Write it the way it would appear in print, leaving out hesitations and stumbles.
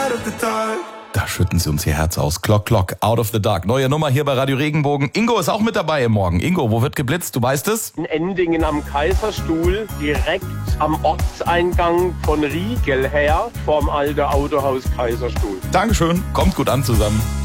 Da schütten sie uns ihr Herz aus. Clock, Clock, Out of the Dark. Neue Nummer hier bei Radio Regenbogen. Ingo ist auch mit dabei im Morgen. Ingo, wo wird geblitzt? Du weißt es? In Endingen am Kaiserstuhl, direkt am Ortseingang von Riegel her, vorm alten Autohaus Kaiserstuhl. Dankeschön. Kommt gut an zusammen.